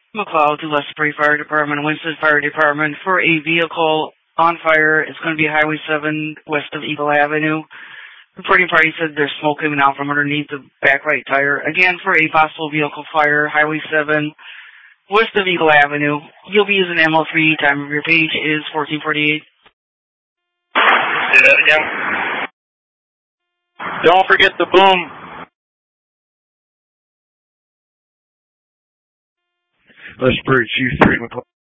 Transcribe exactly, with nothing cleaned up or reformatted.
McLeod to Lestbury Fire Department, Winston Fire Department. For a vehicle on fire, it's going to be Highway seven west of Eagle Avenue. Reporting party said there's smoke coming out from underneath the back right tire. Again, for a possible vehicle fire, Highway seven west of Eagle Avenue. You'll be using M L three. Time of your page is fourteen forty-eight. Say that again. Don't forget the boom. Lestbury Chief three McLeod.